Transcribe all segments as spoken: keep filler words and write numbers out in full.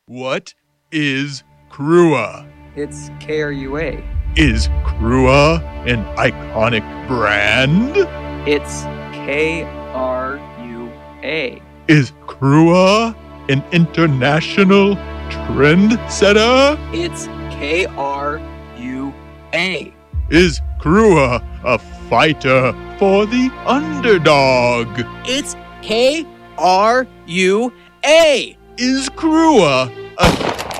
What is Crua? It's K R U A. Is Crua an iconic brand? It's K R U A. Is Crua an international trendsetter? It's K R U A. Is Crua a fighter for the underdog? It's K R U A. Is Crua a...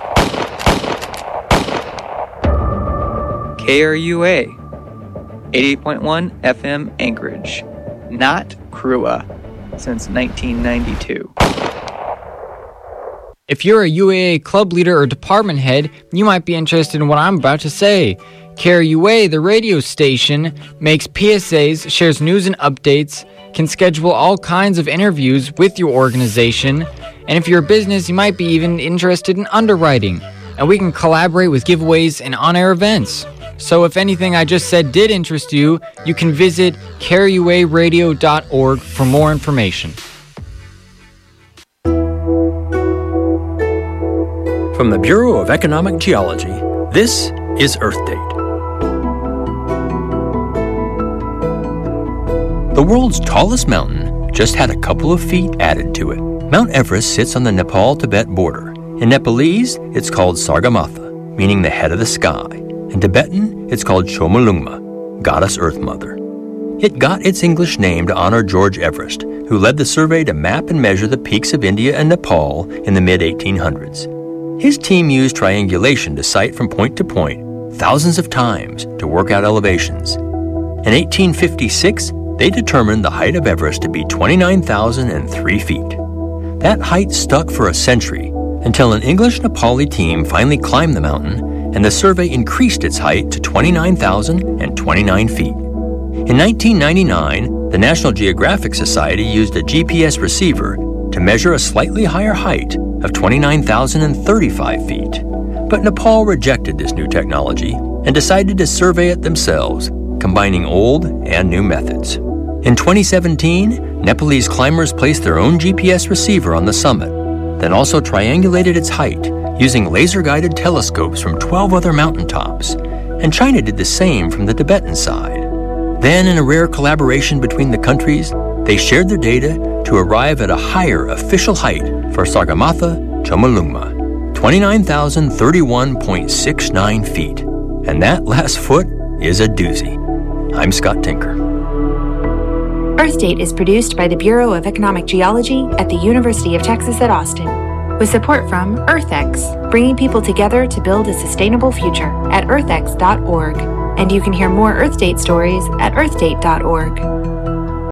K R U A. eighty-eight point one F M Anchorage. Not Crua. Since nineteen ninety-two. If you're a U A A club leader or department head, you might be interested in what I'm about to say. K R U A, the radio station, makes P S As, shares news and updates, can schedule all kinds of interviews with your organization, and if you're a business, you might be even interested in underwriting. And we can collaborate with giveaways and on-air events. So if anything I just said did interest you, you can visit K R U A radio dot org for more information. From the Bureau of Economic Geology, this is Earth Date. The world's tallest mountain just had a couple of feet added to it. Mount Everest sits on the Nepal-Tibet border. In Nepalese, it's called Sargamatha, meaning the head of the sky. In Tibetan, it's called Chomolungma, Goddess Earth Mother. It got its English name to honor George Everest, who led the survey to map and measure the peaks of India and Nepal in the mid eighteen hundreds. His team used triangulation to sight from point to point thousands of times to work out elevations. In eighteen fifty-six, they determined the height of Everest to be twenty-nine thousand three feet. That height stuck for a century until an English-Nepali team finally climbed the mountain, and the survey increased its height to twenty-nine thousand twenty-nine feet. In nineteen ninety-nine, the National Geographic Society used a G P S receiver to measure a slightly higher height of twenty-nine thousand thirty-five feet. But Nepal rejected this new technology and decided to survey it themselves, combining old and new methods. In twenty seventeen, Nepalese climbers placed their own G P S receiver on the summit, then also triangulated its height using laser-guided telescopes from twelve other mountaintops, and China did the same from the Tibetan side. Then, in a rare collaboration between the countries, they shared their data to arrive at a higher official height for Sargamatha Chomolungma, twenty-nine thousand thirty-one point six nine feet. And that last foot is a doozy. I'm Scott Tinker. Earth Date is produced by the Bureau of Economic Geology at the University of Texas at Austin, with support from EarthX, bringing people together to build a sustainable future at earth x dot org. And you can hear more Earth Date stories at earth date dot org.